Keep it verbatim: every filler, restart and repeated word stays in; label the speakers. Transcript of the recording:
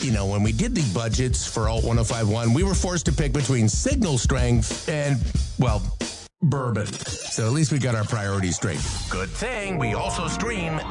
Speaker 1: you know, when we did the budgets for Alt one oh five point one, we were forced to pick between signal strength and, well, bourbon. So at least we got our priorities straight. Good thing we also stream